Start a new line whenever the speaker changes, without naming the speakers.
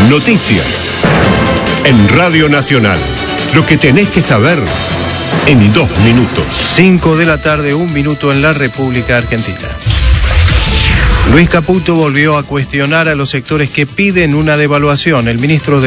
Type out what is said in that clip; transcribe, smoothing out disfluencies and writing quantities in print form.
Noticias en Radio Nacional. Lo que tenés que saber en 2 minutos.
5 de la tarde, 1 minuto en la República Argentina. Luis Caputo volvió a cuestionar a los sectores que piden una devaluación. El ministro de